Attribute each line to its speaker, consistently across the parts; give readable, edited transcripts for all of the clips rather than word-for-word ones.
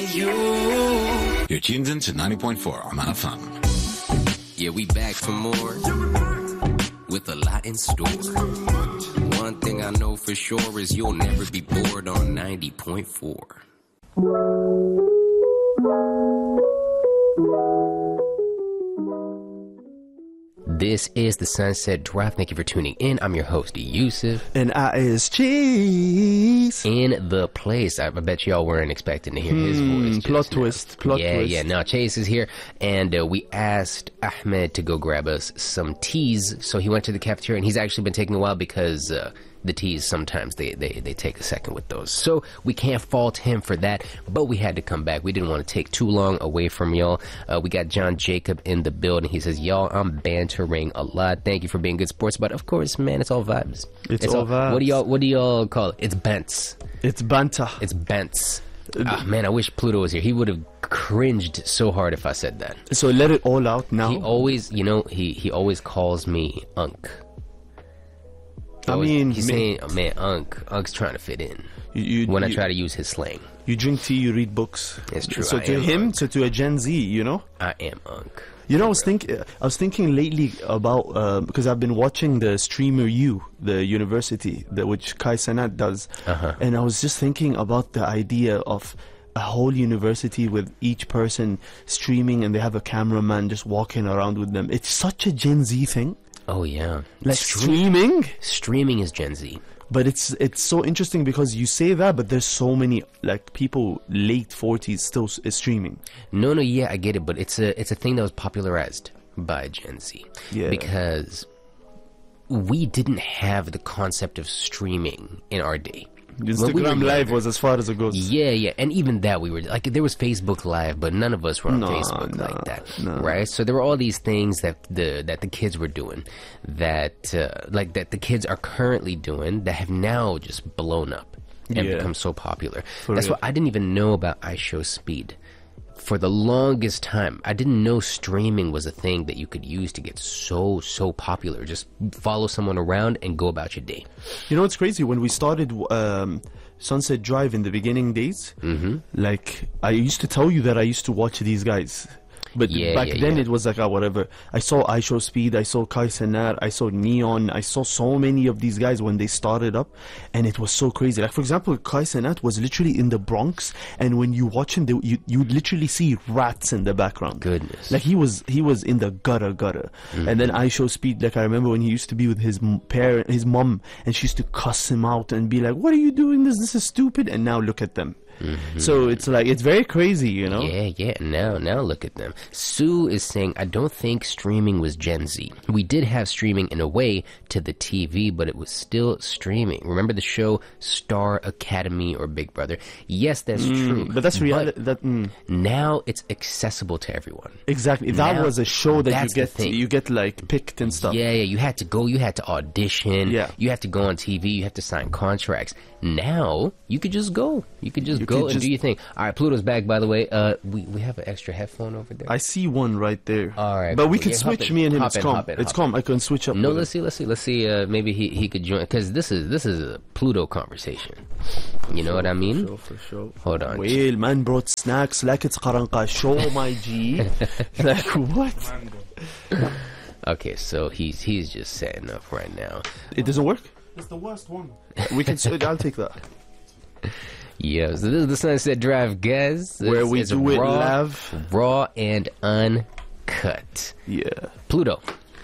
Speaker 1: you.
Speaker 2: You're tuned in to 90.4 Oman FM.
Speaker 1: Yeah, we back for more with a lot in store. One thing I know for sure is you'll never be bored on 90.4. This is the Sunset Drive. Thank you for tuning in. I'm your host, Yusuf.
Speaker 3: And I is Cheese.
Speaker 1: In the place. I bet y'all weren't expecting to hear his voice.
Speaker 3: Plot twist.
Speaker 1: Yeah. Now Chase is here, and we asked Ahmed to go grab us some teas. So he went to the cafeteria, and he's actually been taking a while because the teas sometimes they take a second with those. So we can't fault him for that, but we had to come back. We didn't want to take too long away from y'all. We got John Jacob in the building. He says, y'all, I'm bantering a lot. Thank you for being good sports, but of course, man, it's all vibes.
Speaker 3: It's all vibes.
Speaker 1: What do y'all call it? It's bents.
Speaker 3: It's banter.
Speaker 1: It's bents. Man, I wish Pluto was here. He would have cringed so hard if I said that.
Speaker 3: So let it all out now.
Speaker 1: He always, he always calls me Unk. He's saying, oh, man, Unk's trying to fit in. When I try to use his slang.
Speaker 3: You drink tea, you read books.
Speaker 1: It's true.
Speaker 3: So to him, so to a Gen Z, you know?
Speaker 1: I am Unk.
Speaker 3: You know, I was thinking lately about, because I've been watching the Streamer U, the university, which Kai Cenat does. And I was just thinking about the idea of a whole university with each person streaming, and they have a cameraman just walking around with them. It's such a Gen Z thing.
Speaker 1: Oh yeah,
Speaker 3: like streaming.
Speaker 1: Streaming is Gen Z,
Speaker 3: but it's so interesting because you say that, but there's so many like people late 40s still streaming.
Speaker 1: No, yeah, I get it, but it's a thing that was popularized by Gen Z.
Speaker 3: Yeah,
Speaker 1: because we didn't have the concept of streaming in our day.
Speaker 3: Instagram Live was as far as it goes.
Speaker 1: Yeah, and even that we were like, there was Facebook Live, but none of us were on Facebook like that, right? So there were all these things that the kids were doing, that the kids are currently doing, that have now just blown up and become so popular. That's why I didn't even know about iShowSpeed. For the longest time, I didn't know streaming was a thing that you could use to get so popular. Just follow someone around and go about your day.
Speaker 3: You know what's crazy? When we started Sunset Drive in the beginning days, like I used to tell you that I used to watch these guys. But back then it was like, whatever. I saw iShowSpeed, I saw Kai Cenat, I saw Neon, I saw so many of these guys when they started up, and it was so crazy. Like, for example, Kai Cenat was literally in the Bronx, and when you watch him, you'd literally see rats in the background.
Speaker 1: Goodness.
Speaker 3: Like, he was in the gutter. And then iShowSpeed, like, I remember when he used to be with his mom, and she used to cuss him out and be like, what are you doing this is stupid, and now look at them. So it's like, it's very crazy, you know?
Speaker 1: Yeah. Now look at them. Sue is saying, I don't think streaming was Gen Z. We did have streaming in a way to the TV, but it was still streaming. Remember the show Star Academy or Big Brother? Yes, that's true.
Speaker 3: But that's reality.
Speaker 1: Now it's accessible to everyone.
Speaker 3: Exactly. That was a show that you get like picked and stuff.
Speaker 1: Yeah. You had to go. You had to audition.
Speaker 3: Yeah.
Speaker 1: You had to go on TV. You had to sign contracts. Now you could just go. You could just go and do your thing. All right, Pluto's back, by the way. We have an extra headphone over there.
Speaker 3: I see one right there.
Speaker 1: All right,
Speaker 3: but we could switch. Me and him. It's calm. I can switch up.
Speaker 1: No, let's see. Maybe he could join, because this is a Pluto conversation. You know what I mean?
Speaker 3: For sure.
Speaker 1: Hold on.
Speaker 3: Well, man brought snacks like it's Qaranqa show, my G. Like what?
Speaker 1: Okay, so he's just setting up right now.
Speaker 3: It doesn't work.
Speaker 4: It's the worst one.
Speaker 3: We can. I'll take that.
Speaker 1: Yeah, so this is the Sunset Drive, guys.
Speaker 3: Where we do it live,
Speaker 1: raw and uncut.
Speaker 3: Yeah.
Speaker 1: Pluto.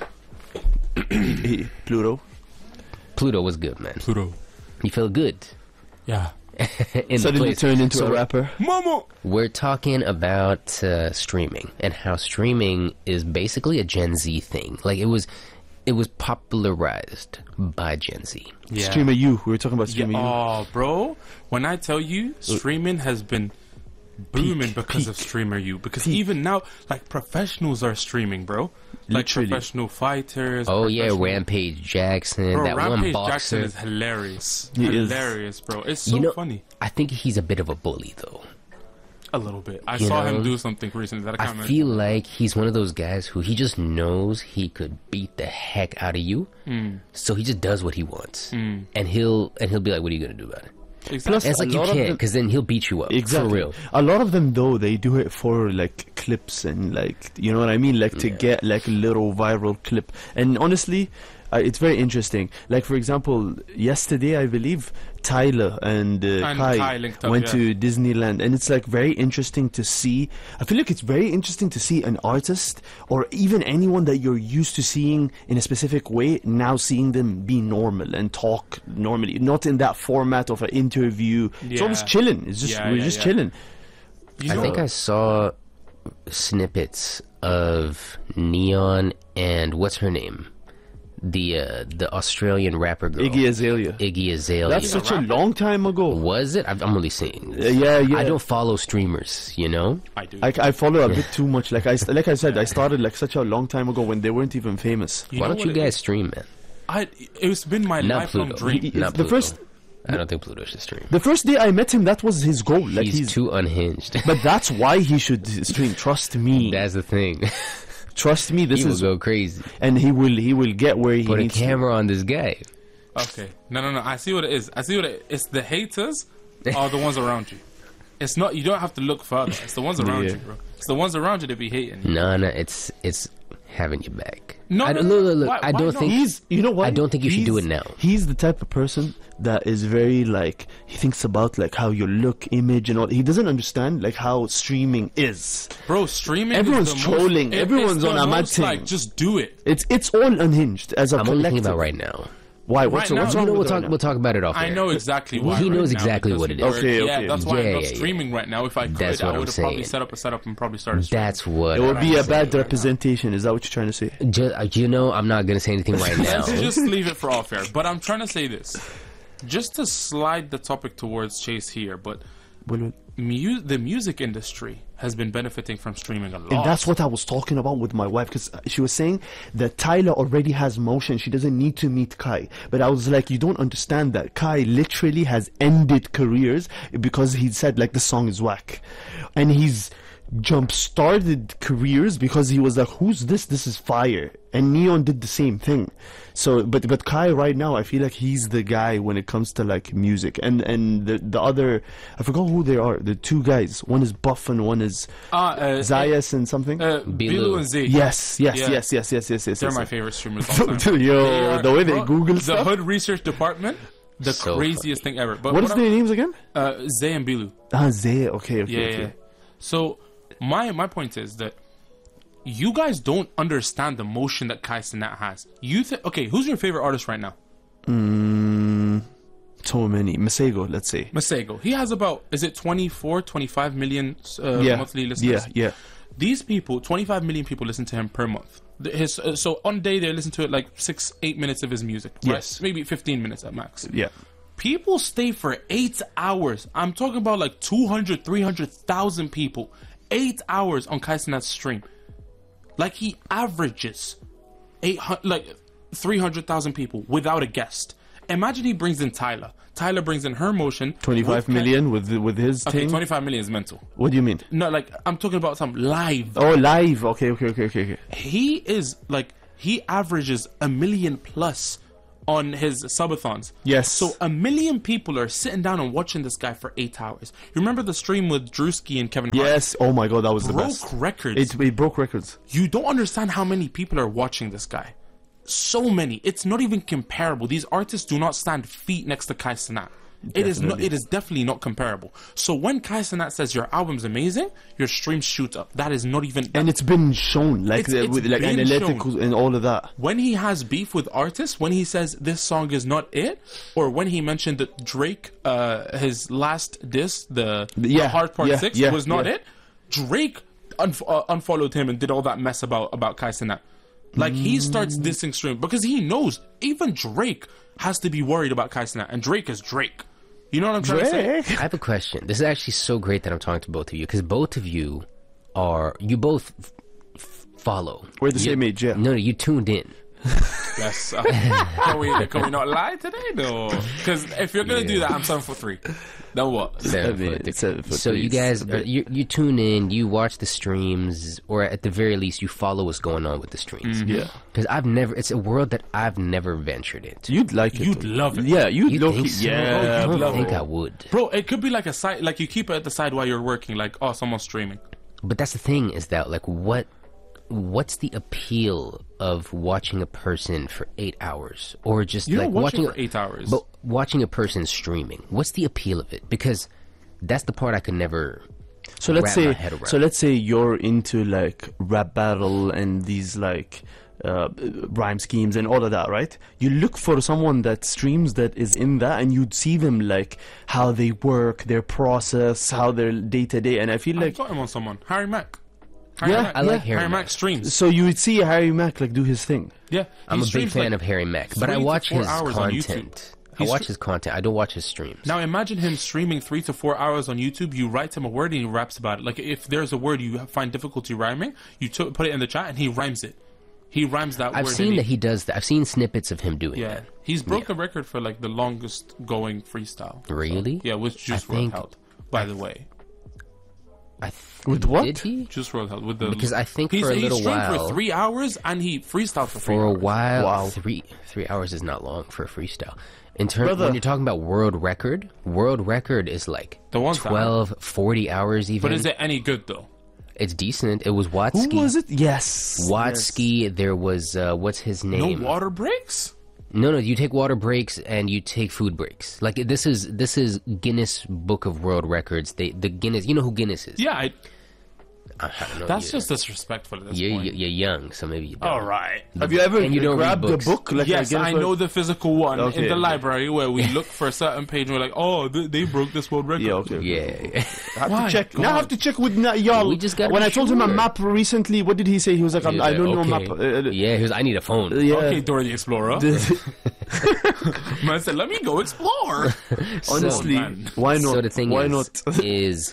Speaker 3: Pluto
Speaker 1: was good, man.
Speaker 4: Pluto.
Speaker 1: You feel good?
Speaker 4: Yeah.
Speaker 3: Suddenly turned into a rapper.
Speaker 4: Mama!
Speaker 1: We're talking about streaming, and how streaming is basically a Gen Z thing. Like, it was popularized by Gen Z.
Speaker 4: Yeah.
Speaker 3: Streamer U. We were talking about Streamer U.
Speaker 4: Oh, bro. When I tell you, streaming has been booming because of Streamer U. Because even now, like, professionals are streaming, bro. Like,
Speaker 3: literally.
Speaker 4: Professional fighters.
Speaker 1: Oh, yeah, Rampage Jackson.
Speaker 4: Bro,
Speaker 1: that
Speaker 4: Rampage
Speaker 1: one boxer.
Speaker 4: Jackson is hilarious.
Speaker 3: He
Speaker 4: hilarious, bro. It's so funny.
Speaker 1: I think he's a bit of a bully, though.
Speaker 4: A little bit. I saw him do something recently that I can't remember.
Speaker 1: I feel like he's one of those guys who he just knows he could beat the heck out of you. So he just does what he wants. And he'll be like, what are you going to do about it?
Speaker 4: Exactly.
Speaker 3: Plus,
Speaker 1: it's like you can't, because then he'll beat you up.
Speaker 3: Exactly.
Speaker 1: For real.
Speaker 3: A lot of them, though, they do it for like clips and like, you know what I mean? Like to get like a little viral clip. And honestly, it's very interesting. Like, for example, yesterday, I believe, Tyler and Kai went to Disneyland. And it's like very interesting to see. I feel like it's very interesting to see an artist or even anyone that you're used to seeing in a specific way, now seeing them be normal and talk normally. Not in that format of an interview. It's almost chilling. It's just, we're just chilling.
Speaker 1: I think I saw snippets of Neon and what's her name? The Australian rapper girl.
Speaker 3: Iggy Azalea.
Speaker 1: Iggy Azalea.
Speaker 3: That's such a long time ago.
Speaker 1: Was it? I'm only saying.
Speaker 3: Yeah.
Speaker 1: I don't follow streamers, you know?
Speaker 4: I do.
Speaker 3: I follow a bit too much. Like I said, I started like such a long time ago when they weren't even famous.
Speaker 1: Why don't you guys stream, man?
Speaker 4: It's been my lifelong dream.
Speaker 1: Not Pluto. I don't think Pluto should stream.
Speaker 3: The first day I met him, that was his goal. Like
Speaker 1: he's too unhinged.
Speaker 3: But that's why he should stream. Trust me.
Speaker 1: That's the thing.
Speaker 3: Trust me,
Speaker 1: he will go crazy,
Speaker 3: and he will get where he needs to.
Speaker 1: Put a camera on this guy.
Speaker 4: Okay, no. I see what it is. It's the haters are the ones around you. It's not. You don't have to look further. It's the ones around you, bro. It's the ones around you that be hating.
Speaker 1: No. It's having you back.
Speaker 4: No,
Speaker 1: look. I don't think
Speaker 3: he's. You know what?
Speaker 1: I don't think you should do it now.
Speaker 3: He's the type of person that is very like, he thinks about like how your look, image, and all. He doesn't understand like how streaming is.
Speaker 4: Bro, streaming.
Speaker 3: Everyone's trolling. Everyone's on a mad thing.
Speaker 4: Like, just do it.
Speaker 3: It's all unhinged as a
Speaker 1: I'm
Speaker 3: collective.
Speaker 1: only thinking about right now.
Speaker 3: Why? What's wrong?
Speaker 1: We'll talk about it off air.
Speaker 4: I know exactly why.
Speaker 1: He knows exactly what it is.
Speaker 3: Okay.
Speaker 4: That's why I'm not streaming right now. If I could, I would have probably set up a setup and probably started streaming.
Speaker 1: That's what
Speaker 3: it would be a bad representation. Is that what you're trying to say?
Speaker 1: I'm not gonna say anything right now.
Speaker 4: Let's just leave it for off air. But I'm trying to say this, just to slide the topic towards Chase here. But the music industry has been benefiting from streaming a lot.
Speaker 3: And that's what I was talking about with my wife, because she was saying that Tyler already has motion. She doesn't need to meet Kai. But I was like, you don't understand that Kai literally has ended careers because he said like the song is whack. And he's jump-started careers because he was like, who's this? This is fire. And Neon did the same thing. So, but Kai right now, I feel like he's the guy when it comes to like music. And the other, I forgot who they are. The two guys. One is Buff and one is Zayas and something.
Speaker 1: Bilu
Speaker 4: and Z.
Speaker 3: Yes.
Speaker 4: They're my favorite streamers all the time.
Speaker 3: Yo, the way they Google stuff.
Speaker 4: The Hood Research Department. The craziest thing ever. But
Speaker 3: what is their names again?
Speaker 4: Zay and Bilu.
Speaker 3: Zay. Okay.
Speaker 4: Yeah. So my point is that you guys don't understand the motion that Kai Cenat has. Okay, who's your favorite artist right now?
Speaker 3: So many. Masego, let's say.
Speaker 4: Masego. He has about, is it 25 million monthly listeners?
Speaker 3: Yeah.
Speaker 4: These people, 25 million people listen to him per month. So on a day they listen to it like 6-8 minutes of his music. Right?
Speaker 3: Yes.
Speaker 4: Maybe 15 minutes at max.
Speaker 3: Yeah.
Speaker 4: People stay for 8 hours. I'm talking about like 200, 300,000 people. 8 hours on Kai Cenat's stream. Like he averages 300,000 people without a guest. Imagine he brings in Tyler. Tyler brings in her motion.
Speaker 3: 25 million with his thing?
Speaker 4: Okay, 25 million is mental.
Speaker 3: What do you mean?
Speaker 4: No, like I'm talking about some live.
Speaker 3: Oh, live. Okay.
Speaker 4: He is like, he averages 1 million plus on his subathons.
Speaker 3: Yes.
Speaker 4: So 1 million people are sitting down and watching this guy for 8 hours. You remember the stream with Drewski and Kevin Hart?
Speaker 3: Yes. Oh my God, that was the best.
Speaker 4: Broke records.
Speaker 3: It broke records.
Speaker 4: You don't understand how many people are watching this guy. So many. It's not even comparable. These artists do not stand feet next to Kai Cenat. It is definitely not comparable. So when Kai Cenat says your album's amazing, your stream shoots up. That is not even...
Speaker 3: And it's been shown, like with like analytics and all of that.
Speaker 4: When he has beef with artists, when he says this song is not it, or when he mentioned that Drake, his last diss, the Hard Part 6 was not it, Drake unfollowed him and did all that mess about Kai Cenat. Like, he starts dissing stream because he knows even Drake has to be worried about Kai Cenat, and Drake is Drake. You know what I'm trying to say?
Speaker 1: I have a question. This is actually so great that I'm talking to both of you, because both of you are, you both follow.
Speaker 3: We're the same age, yeah.
Speaker 1: No, you tuned in.
Speaker 4: Yes. Can we not lie today? No. Because if you're going to do that, I'm 7 for 3. Then what?
Speaker 1: 7 for 3. So you guys, you tune in, you watch the streams, or at the very least, you follow what's going on with the streams.
Speaker 3: Mm-hmm. Yeah.
Speaker 1: Because it's a world that I've never ventured into.
Speaker 3: You'd like it.
Speaker 4: You'd love it.
Speaker 3: Yeah,
Speaker 1: you think so?
Speaker 3: Yeah.
Speaker 1: I don't think I would.
Speaker 4: Bro, it could be like a side, like you keep it at the side while you're working, like, oh, someone's streaming.
Speaker 1: But that's the thing, is that, like, what's the appeal of watching a person for 8 hours, or just
Speaker 4: you
Speaker 1: like
Speaker 4: don't watch
Speaker 1: watching
Speaker 4: it for 8 hours,
Speaker 1: but watching a person streaming? What's the appeal of it? Because that's the part I could never.
Speaker 3: So let's say you're into like rap battle and these like rhyme schemes and all of that, right? You look for someone that streams that is in that, and you'd see them like how they work, their process, how their day to day. And I feel like
Speaker 4: I've got him on someone, Harry Mack.
Speaker 1: I like Harry Mack
Speaker 4: streams.
Speaker 3: So you would see Harry Mack like do his thing.
Speaker 4: Yeah,
Speaker 1: I'm a big fan of Harry Mack, but I watch his content. I watch his content. I don't watch his streams.
Speaker 4: Now imagine him streaming 3 to 4 hours on YouTube. You write him a word and he raps about it. Like if there's a word you find difficulty rhyming, you put it in the chat and he rhymes it. He rhymes that word.
Speaker 1: I've seen that he does that. I've seen snippets of him doing that.
Speaker 4: He's broke the record for like the longest going freestyle.
Speaker 1: Really?
Speaker 4: Yeah, with Juice WRLD held. By the way.
Speaker 3: With what?
Speaker 1: Did he?
Speaker 4: Juice WRLD held with the.
Speaker 1: Because I think for a little while.
Speaker 4: He for 3 hours and he freestyled for 3
Speaker 1: hours.
Speaker 4: For
Speaker 1: a while,
Speaker 3: wow.
Speaker 1: 3 hours is not long for a freestyle. In terms, when you're talking about world record is like
Speaker 4: the
Speaker 1: 12, 40 hours even.
Speaker 4: But is it any good though?
Speaker 1: It's decent. It was Watsky.
Speaker 3: Who was it? Yes.
Speaker 1: Watsky. Yes. There was what's his name?
Speaker 4: No water breaks.
Speaker 1: No. You take water breaks and you take food breaks. Like this is Guinness Book of World Records. The Guinness. You know who Guinness is?
Speaker 4: Yeah.
Speaker 1: I don't know.
Speaker 4: That's just disrespectful at this point.
Speaker 1: You're young, so maybe you don't.
Speaker 4: All right.
Speaker 3: Have you ever grabbed the book? Like
Speaker 4: yes, I know the physical one in the library where we look for a certain page and we're like, oh, they broke this world record.
Speaker 3: Yeah, okay.
Speaker 1: Yeah.
Speaker 3: I have to check. Now I have to check with y'all.
Speaker 1: We just got
Speaker 3: when I told him a map recently, what did he say? He was like, I don't know map.
Speaker 1: He was, I need a phone.
Speaker 3: Yeah.
Speaker 4: Okay, Dora the Explorer. Man said, let me go explore.
Speaker 3: Honestly, why not?
Speaker 1: So the thing is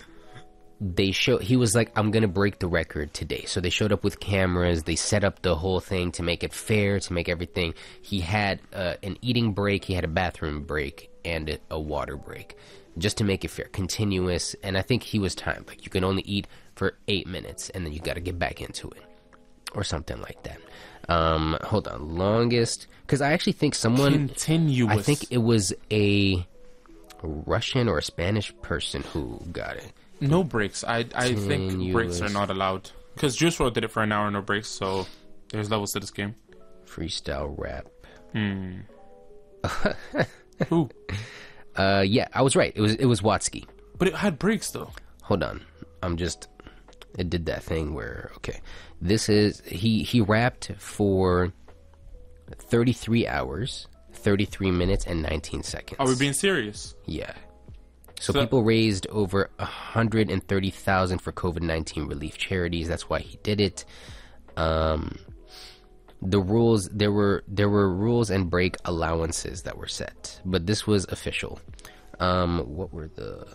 Speaker 1: he was like, I'm gonna break the record today. So they showed up with cameras, they set up the whole thing to make it fair, to make everything. He had an eating break, he had a bathroom break, and a water break, just to make it fair, continuous. And I think he was timed, like you can only eat for 8 minutes and then you gotta get back into it, or something like that. Hold on, longest, because I actually think
Speaker 4: continuous.
Speaker 1: I think it was a Russian or a Spanish person who got it.
Speaker 4: No breaks. I think breaks are not allowed. Because Juice WRLD did it for an hour, no breaks, so there's levels to this game.
Speaker 1: Freestyle rap.
Speaker 4: Who?
Speaker 1: Yeah, I was right. It was Watsky.
Speaker 4: But it had breaks, though.
Speaker 1: Hold on. It did that thing where, okay. This is, he rapped for 33 hours, 33 minutes, and 19 seconds.
Speaker 4: Are we being serious?
Speaker 1: Yeah. So people raised over 130,000 for COVID-19 relief charities. That's why he did it. The rules, there were rules and break allowances that were set, but this was official. What were the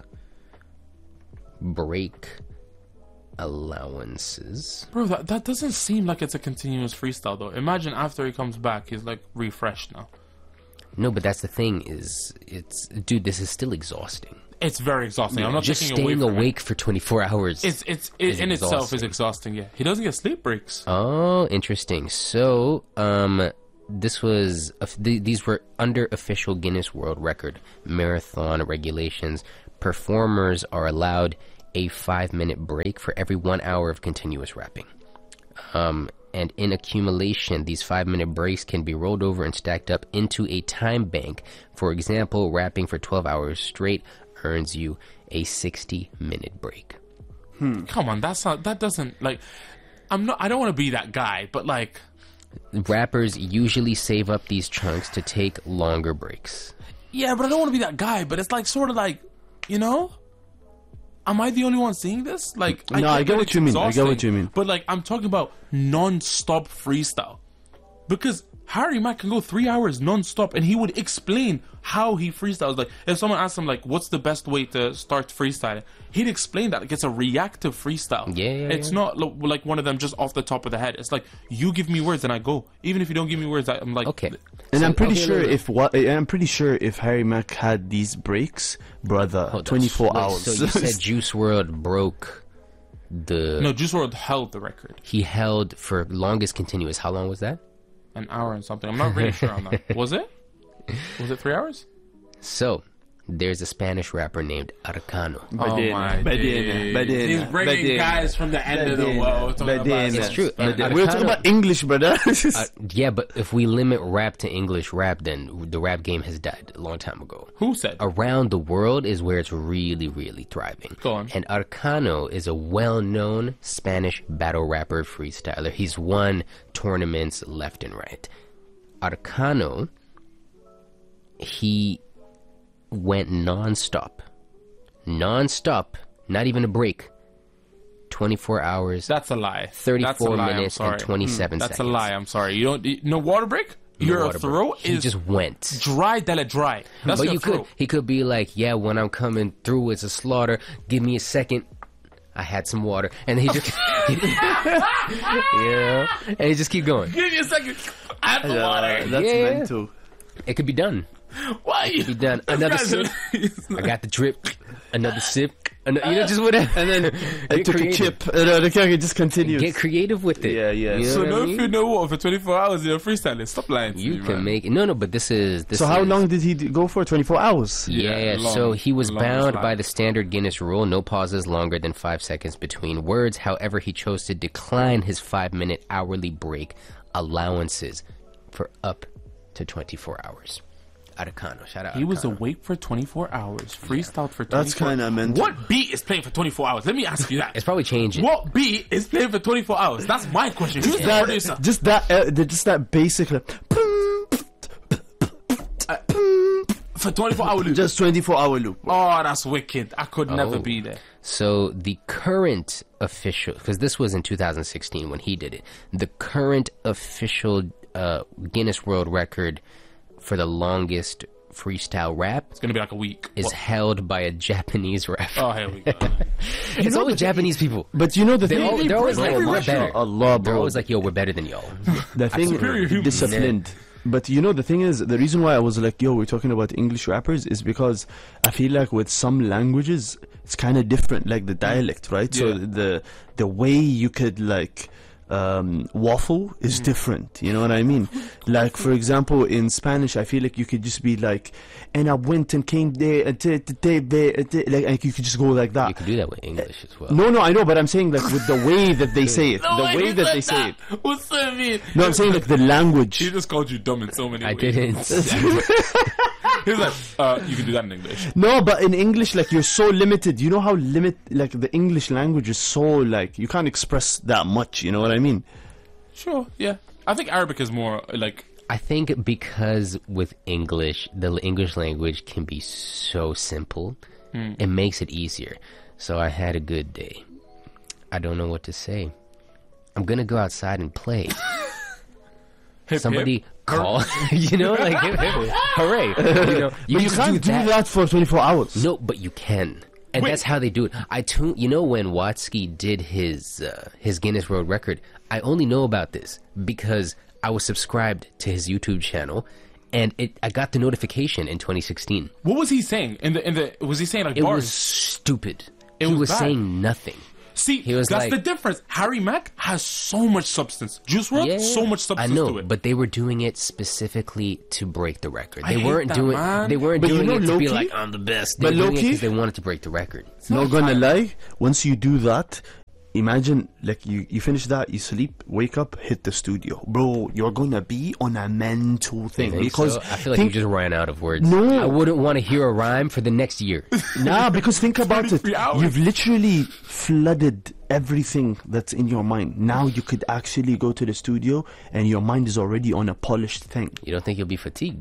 Speaker 1: break allowances?
Speaker 4: Bro, that doesn't seem like it's a continuous freestyle though. Imagine after he comes back, he's like refreshed now.
Speaker 1: No, but that's the thing this is still exhausting.
Speaker 4: It's very exhausting. I'm not
Speaker 1: just
Speaker 4: taking away
Speaker 1: staying
Speaker 4: from
Speaker 1: awake for 24 hours.
Speaker 4: It's in itself is exhausting. Yeah, he doesn't get sleep breaks.
Speaker 1: Oh, interesting. So, these were under official Guinness World Record marathon regulations. Performers are allowed a 5-minute break for every 1 hour of continuous rapping. And in accumulation, these 5-minute breaks can be rolled over and stacked up into a time bank. For example, rapping for 12 hours straight earns you a 60-minute break.
Speaker 4: Come on, that doesn't, like, I don't want to be that guy, but like,
Speaker 1: rappers usually save up these chunks to take longer breaks.
Speaker 4: Yeah, but I don't want to be that guy, but it's like, sort of like, you know, am I the only one seeing this? Like,
Speaker 3: no, I get what you mean. I get what you mean.
Speaker 4: But like, I'm talking about non-stop freestyle, because Harry Mack can go 3 hours non-stop, and he would explain how he freestyles. Like, if someone asked him, like, what's the best way to start freestyling, he'd explain that. Like, it's a reactive freestyle. It's not like one of them just off the top of the head. It's like, you give me words and I go. Even if you don't give me words, I'm like...
Speaker 1: Okay.
Speaker 3: And so, I'm pretty sure if Harry Mack had these breaks, brother, 24 hours.
Speaker 1: So you said Juice WRLD broke the...
Speaker 4: No, Juice WRLD held the record.
Speaker 1: He held for longest continuous. How long was that?
Speaker 4: An hour and something. I'm not really sure on that. Was it? Was it 3 hours?
Speaker 1: So, there's a Spanish rapper named Arcano.
Speaker 4: He's bringing guys from the end of the world.
Speaker 1: It's true.
Speaker 3: We're talking about English, brother.
Speaker 1: Yeah, but if we limit rap to English rap, then the rap game has died a long time ago.
Speaker 4: Who said?
Speaker 1: Around the world is where it's really, really thriving.
Speaker 4: Go on.
Speaker 1: And Arcano is a well-known Spanish battle rapper freestyler. He's won tournaments left and right. Arcano, he went non-stop, not even a break, 24 hours.
Speaker 4: That's a lie.
Speaker 1: 34 minutes and 27 seconds.
Speaker 4: That's a lie. I'm sorry. You don't no water break? Your throat
Speaker 1: he just went
Speaker 4: dry, dry. That's
Speaker 1: but he could be like, yeah, when I'm coming through, it's a slaughter. Give me a second. I had some water, and he just, and he just keep going.
Speaker 4: Give me a second. I had some water.
Speaker 3: That's mental.
Speaker 1: It could be done.
Speaker 4: Why?
Speaker 1: It could be done. Another sip. I got the drip. Another sip. Just whatever.
Speaker 3: And then I took a chip. The character just continues.
Speaker 1: Get creative with it.
Speaker 3: Yeah.
Speaker 1: You know
Speaker 4: so no food, no water for 24 hours. You're freestyling. Stop lying to me,
Speaker 1: You can make it. No, but this is.
Speaker 3: So how long did he go for? 24 hours?
Speaker 1: Yeah. So he was bound by the standard Guinness rule: no pauses longer than 5 seconds between words. However, he chose to decline his 5-minute hourly break allowances for up to 24 hours. Arcano, shout out.
Speaker 4: He was awake for 24 hours, freestyled for 24 hours.
Speaker 3: That's kind of mental.
Speaker 4: What beat is playing for 24 hours? Let me ask you that.
Speaker 1: It's probably changing.
Speaker 4: What beat is playing for 24 hours? That's my question. Who's the producer?
Speaker 3: Just that basic.
Speaker 4: For 24-hour loop.
Speaker 3: Just 24-hour loop.
Speaker 4: Oh, that's wicked. I could never be there.
Speaker 1: So the current official, because this was in 2016 when he did it, the current official Guinness World Record for the longest freestyle rap,
Speaker 4: it's gonna be like a week,
Speaker 1: is held by a Japanese rapper.
Speaker 4: Oh, here we go.
Speaker 1: It's always Japanese people.
Speaker 3: But you know the thing,
Speaker 1: they're always like, we're better.
Speaker 3: Allah, bro.
Speaker 1: They're always like, yo, we're better than y'all.
Speaker 3: The thing, disciplined. But you know the thing is, the reason why I was like, yo, we're talking about English rappers is because I feel like with some languages it's kind of different, like the dialect, right? So the way you could like waffle is different, you know what I mean? Like for example in Spanish I feel like you could just be like, and I went and came there and like you could just go like that.
Speaker 1: You could do that with English as well.
Speaker 3: No, I know, but I'm saying like with the way that they say it. The way that they say it.
Speaker 4: What's that mean?
Speaker 3: No, I'm saying like the language.
Speaker 4: He just called you dumb in so many ways.
Speaker 1: I didn't.
Speaker 4: He was like, you can do that in English.
Speaker 3: No, but in English, like, you're so limited. You know how like, the English language is so, like, you can't express that much, you know what I mean?
Speaker 4: Sure, yeah. I think Arabic is more, like...
Speaker 1: I think because with English, the English language can be so simple, it makes it easier. So I had a good day. I don't know what to say. I'm gonna go outside and play. Somebody call, you know, like hooray! You know,
Speaker 3: you can't do that for 24 hours.
Speaker 1: No, but you can, and that's how they do it. You know, when Watsky did his Guinness World Record, I only know about this because I was subscribed to his YouTube channel, and I got the notification in 2016.
Speaker 4: What was he saying? Was he saying like
Speaker 1: it
Speaker 4: bars?
Speaker 1: It was stupid. He was saying nothing.
Speaker 4: See, that's like, the difference. Harry Mack has so much substance. Juice WRLD, so much substance to it. I know,
Speaker 1: but they were doing it specifically to break the record. They weren't doing it to be like, I'm the best. They were doing it because they wanted to break the record.
Speaker 3: Not gonna lie, once you do that, imagine, like, you finish that, you sleep, wake up, hit the studio. Bro, you're gonna be on a mental thing. Because
Speaker 1: I feel like you just ran out of words.
Speaker 3: No.
Speaker 1: I wouldn't want to hear a rhyme for the next year.
Speaker 3: Nah, because think about it. You've literally flooded everything that's in your mind. Now you could actually go to the studio and your mind is already on a polished thing.
Speaker 1: You don't think you'll be fatigued?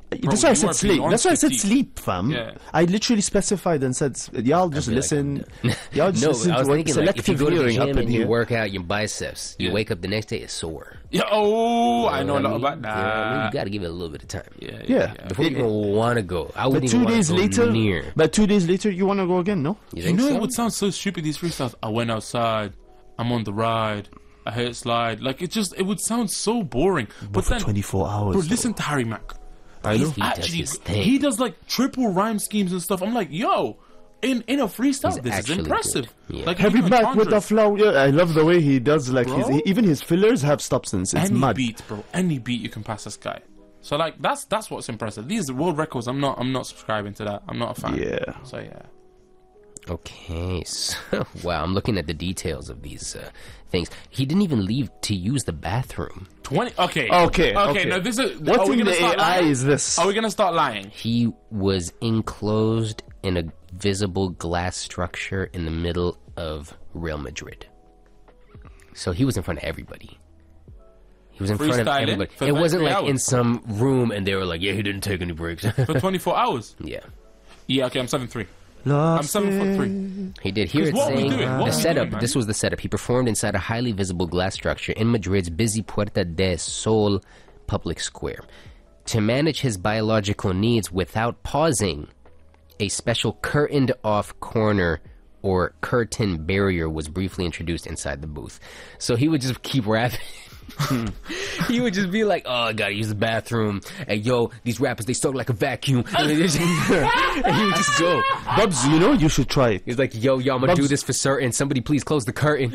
Speaker 3: That's why I said sleep. That's why I said sleep, fam. Yeah. I literally specified and said, y'all just listen. Y'all just listen
Speaker 1: I was
Speaker 3: to
Speaker 1: thinking, like, if you go to the gym and you work out your biceps, you wake up the next day, it's sore.
Speaker 4: Yeah. I know a lot about that.
Speaker 1: Yeah, you got to give it a little bit of time.
Speaker 3: Yeah.
Speaker 1: Before you even want to go. I wouldn't even want to go near.
Speaker 3: But 2 days later, you want to go again, no?
Speaker 4: You know, it would sound so stupid, these freestyles. I went outside. I'm on the ride. I hit slide. Like, it would sound so boring. But
Speaker 3: for then 24 hours.
Speaker 4: Bro, listen to Harry Mack.
Speaker 3: I know.
Speaker 4: He does like triple rhyme schemes and stuff. I'm like, yo, in a freestyle, this is impressive.
Speaker 1: Yeah.
Speaker 3: Like, Harry Mack with the flow. Yeah, I love the way he does. Like, even his fillers have substance. It's
Speaker 4: any beat, bro. Any beat you can pass this guy. So like, that's what's impressive. These world records. I'm not subscribing to that. I'm not a fan.
Speaker 3: Yeah.
Speaker 4: So yeah.
Speaker 1: Okay, so wow, I'm looking at the details of these things. He didn't even leave to use the bathroom.
Speaker 4: Okay. Now this is.
Speaker 3: What in the AI is this?
Speaker 4: Are we gonna start lying?
Speaker 1: He was enclosed in a visible glass structure in the middle of Real Madrid. So he was in front of everybody. He was in front of everybody. It wasn't like in some room and they were like, yeah, he didn't take any breaks.
Speaker 4: For 24 hours?
Speaker 1: Yeah.
Speaker 4: Yeah, okay, I'm 7'3". I'm 7'3".
Speaker 1: He did. Here it's saying the setup. This was the setup. He performed inside a highly visible glass structure in Madrid's busy Puerta del Sol public square. To manage his biological needs without pausing, a special curtained-off corner or curtain barrier was briefly introduced inside the booth. So he would just keep rapping. He would just be like, oh, I gotta use the bathroom. Hey, yo, these rappers, they suck like a vacuum. And he would just go.
Speaker 3: Bubs, you know, you should try it.
Speaker 1: He's like, yo, I'm gonna do this for certain. Somebody please close the curtain.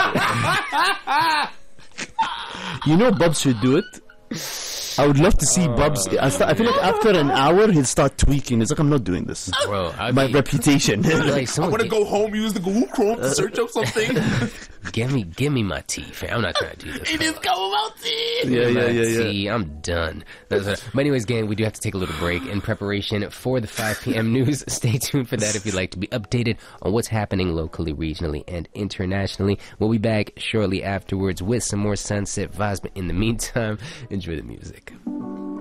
Speaker 3: You know Bubs should do it? I would love to see Bubs. I feel like after an hour, he'll start tweaking. It's like, I'm not doing this.
Speaker 1: Bro,
Speaker 3: my reputation.
Speaker 4: Like, I want to go home, use the Google Chrome to search up something.
Speaker 1: Give me my tea, fam. I'm not trying to do this.
Speaker 4: It is chamomile tea.
Speaker 1: Yeah. I'm done. But anyways, gang, we do have to take a little break in preparation for the 5 p.m. news. Stay tuned for that if you'd like to be updated on what's happening locally, regionally, and internationally. We'll be back shortly afterwards with some more Sunset vibes. But in the meantime, enjoy the music.